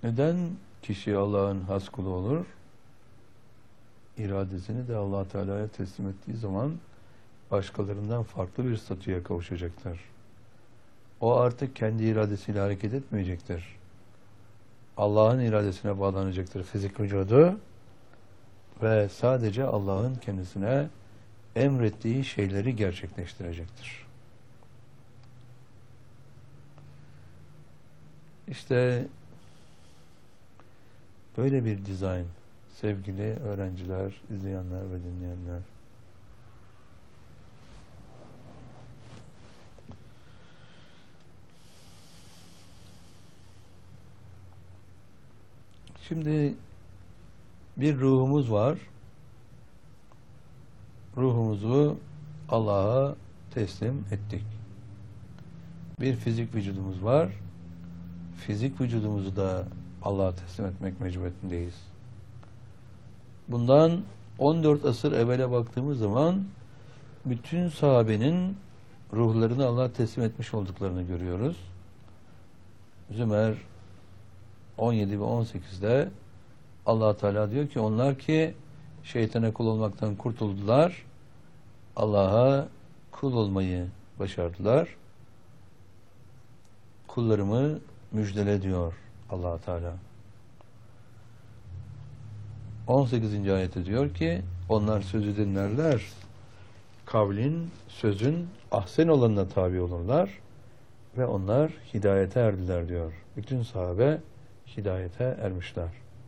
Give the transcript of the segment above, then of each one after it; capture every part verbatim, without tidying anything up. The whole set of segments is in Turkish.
Neden kişi Allah'ın has kulu olur? İradesini de Allah Teala'ya teslim ettiği zaman başkalarından farklı bir statüye kavuşacaktır. O artık kendi iradesiyle hareket etmeyecektir. Allah'ın iradesine bağlanacaktır fizik vücudu ve sadece Allah'ın kendisine emrettiği şeyleri gerçekleştirecektir. İşte böyle bir dizayn sevgili öğrenciler, izleyenler ve dinleyenler. Şimdi bir ruhumuz var. Ruhumuzu Allah'a teslim ettik. Bir fizik vücudumuz var. Fizik vücudumuzu da Allah'a teslim etmek mecburiyetindeyiz. Bundan on dört asır evvele baktığımız zaman bütün sahabenin ruhlarını Allah'a teslim etmiş olduklarını görüyoruz. Zümer on yedi ve on sekizde Allah Teala diyor ki onlar ki şeytana kul olmaktan kurtuldular, Allah'a kul olmayı başardılar. Kullarımı müjdele diyor Allah Teala. on sekizinci ayette diyor ki onlar sözü dinlerler, kavlin, sözün ahsen olanına tabi olurlar ve onlar hidayete erdiler diyor. Bütün sahabe hidayete ermişler.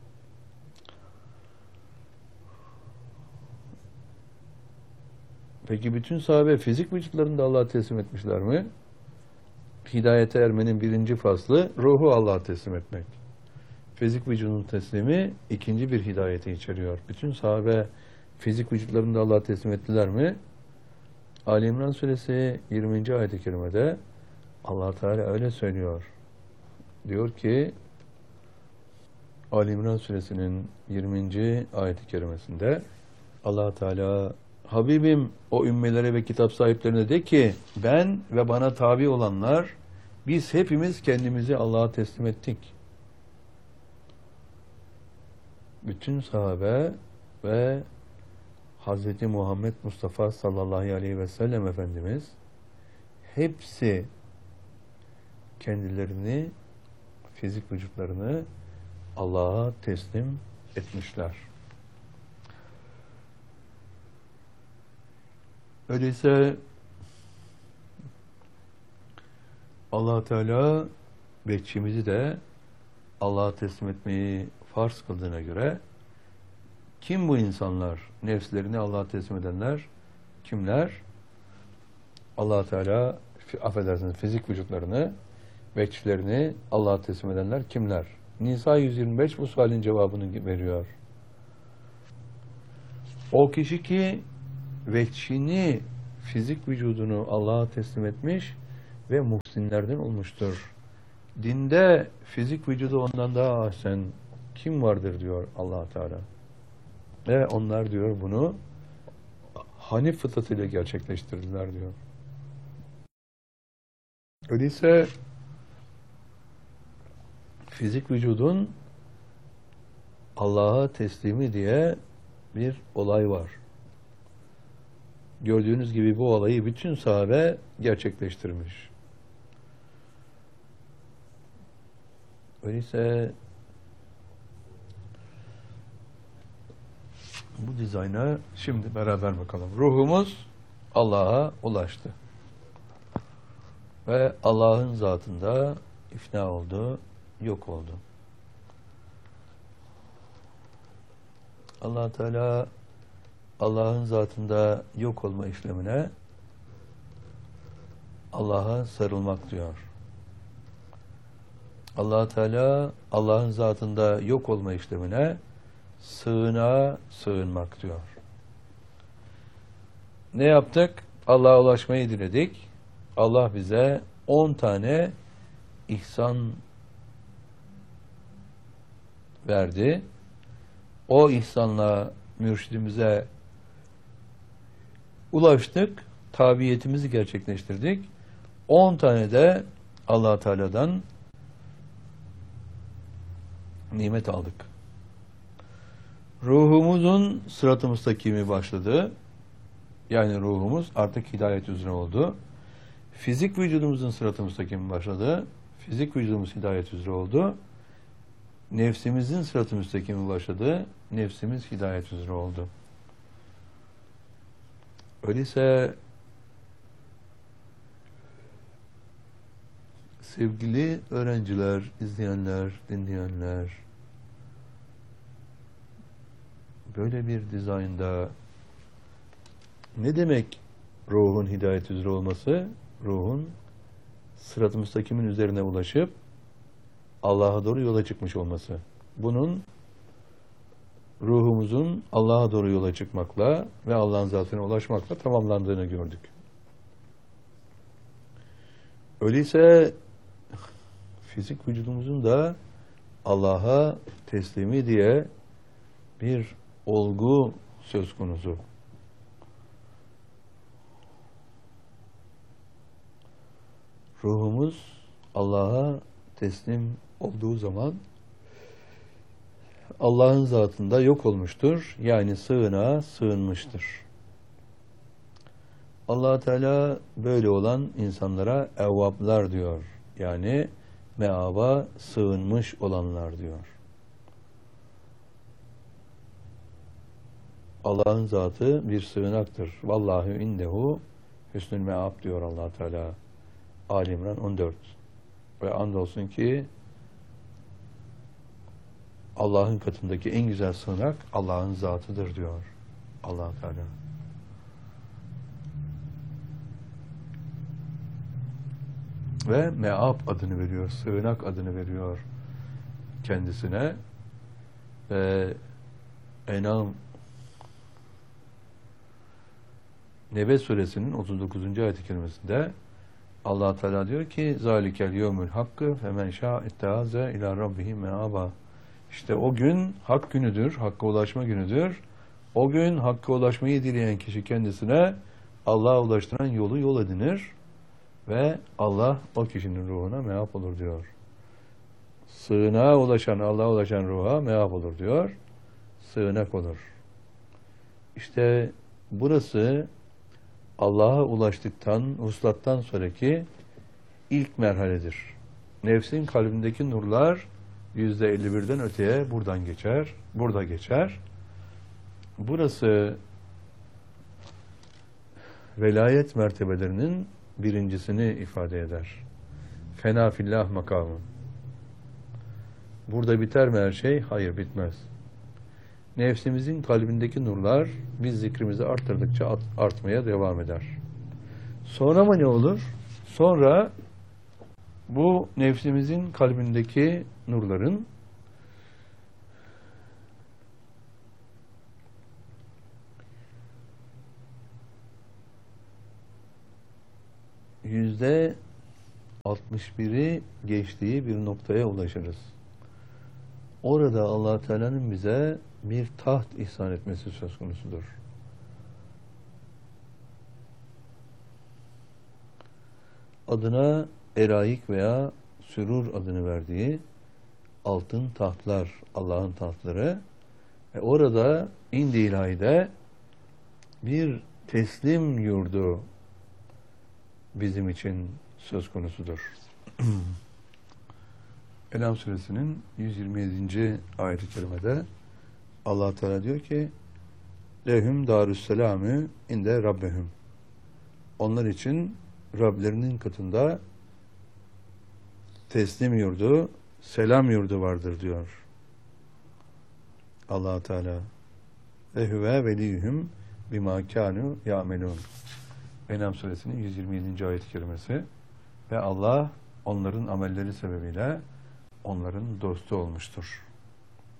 Peki bütün sahabe fizik vücutlarını da Allah'a teslim etmişler mi? Hidayete ermenin birinci faslı ruhu Allah'a teslim etmek. Fizik vücudun teslimi ikinci bir hidayeti içeriyor. Bütün sahabe fizik vücutlarını da Allah'a teslim ettiler mi? Ali İmran Suresi yirminci ayet-i kerimede Allah Teala öyle söylüyor. Diyor ki Ali İmran Suresinin yirminci ayet-i kerimesinde Allah Teala Habibim o ümmelere ve kitap sahiplerine de ki ben ve bana tabi olanlar biz hepimiz kendimizi Allah'a teslim ettik. Bütün sahabe ve Hazreti Muhammed Mustafa sallallahu aleyhi ve sellem Efendimiz hepsi kendilerini, fizik vücutlarını Allah'a teslim etmişler. Öyleyse Allah Teala bekçimizi de Allah'a teslim etmeyi farz kıldığına göre kim bu insanlar? Nefslerini Allah'a teslim edenler kimler? Allah Teala affedersiniz fizik vücutlarını, bekçilerini Allah'a teslim edenler kimler? Nisa yüz yirmi beş bu sualin cevabını veriyor. O kişi ki bekçini, fizik vücudunu Allah'a teslim etmiş ve muhsinlerden olmuştur. Dinde fizik vücudu ondan daha ahsen kim vardır diyor Allah Teala. Ve onlar diyor bunu Hanif fıtratıyla gerçekleştirdiler diyor. Öyleyse fizik vücudun Allah'a teslimi diye bir olay var. Gördüğünüz gibi bu olayı bütün sahabe gerçekleştirmiş. Öyleyse bu dizayna şimdi beraber bakalım. Ruhumuz Allah'a ulaştı. Ve Allah'ın zatında ifna oldu, yok oldu. Allah Teala Allah'ın zatında yok olma işlemine Allah'a sarılmak diyor. Allah Teala Allah'ın zatında yok olma işlemine sığınağa sığınmak diyor. Ne yaptık? Allah'a ulaşmayı diledik. Allah bize on tane ihsan verdi. O ihsanla mürşidimize ulaştık. Tabiyetimizi gerçekleştirdik. on tane de Allah Teala'dan nimet aldık. Ruhumuzun sırat-ı müstakimi başladı. Yani ruhumuz artık hidayet üzere oldu. Fizik vücudumuzun sırat-ı müstakimi başladı. Fizik vücudumuz hidayet üzere oldu. Nefsimizin sırat-ı müstakimi başladı. Nefsimiz hidayet üzere oldu. Öyleyse sevgili öğrenciler, izleyenler, dinleyenler, böyle bir dizaynda ne demek ruhun hidayet üzere olması? Ruhun sırat-ı müstakimin üzerine ulaşıp Allah'a doğru yola çıkmış olması. Bunun ruhumuzun Allah'a doğru yola çıkmakla ve Allah'ın zatına ulaşmakla tamamlandığını gördük. Öyleyse fizik vücudumuzun da Allah'a teslimi diye bir olgu söz konusu. Ruhumuz Allah'a teslim olduğu zaman Allah'ın zatında yok olmuştur. Yani sığınağa sığınmıştır. Allah Teala böyle olan insanlara evvablar diyor. Yani meaba sığınmış olanlar diyor. Allah'ın zatı bir sığınaktır. Vallahu indehu hüsnül meab diyor Allah Teala. Ali İmran on dört. Ve andolsun ki Allah'ın katındaki en güzel sığınak Allah'ın zatıdır diyor Allah Teala. Ve meab adını veriyor, sığınak adını veriyor kendisine. Ve En'am Nebe suresinin otuz dokuzuncu ayet-i kerimesinde Allah Teala diyor ki zalikel yevmül hakkı femen şâ ittehâze ilâ rabbihi meâba. İşte o gün hak günüdür, hakka ulaşma günüdür. O gün hakka ulaşmayı dileyen kişi kendisine Allah'a ulaştıran yolu yol edinir ve Allah o kişinin ruhuna meâb olur diyor. Sığınağa ulaşan, Allah'a ulaşan ruha meâb olur diyor. Sığınak olur. İşte burası Allah'a ulaştıktan, vuslattan sonraki ilk merhaledir. Nefsin kalbindeki nurlar yüzde elli birden öteye buradan geçer, burada geçer. Burası velayet mertebelerinin birincisini ifade eder. Fena fillah makamı. Burada biter mi her şey? Hayır, bitmez. Nefsimizin kalbindeki nurlar biz zikrimizi arttırdıkça artmaya devam eder. Sonra mı ne olur? Sonra bu nefsimizin kalbindeki nurların yüzde altmış biri geçtiği bir noktaya ulaşırız. Orada Allah Teala'nın bize bir taht ihsan etmesi söz konusudur. Adına eraik veya sürur adını verdiği altın tahtlar, Allah'ın tahtları ve orada indi ilahide bir teslim yurdu bizim için söz konusudur. En'am suresinin yüz yirmi yedinci ayet-i kerimede Allah Teala diyor ki lehum darüsselamü inde rabbehum. Onlar için Rablerinin katında teslim yurdu, selam yurdu vardır diyor Allah Teala. Ve huve veliyhum bima kanu ya'melun. En'am suresinin yüz yirmi yedinci ayet-i kerimesi ve Allah onların amelleri sebebiyle onların dostu olmuştur.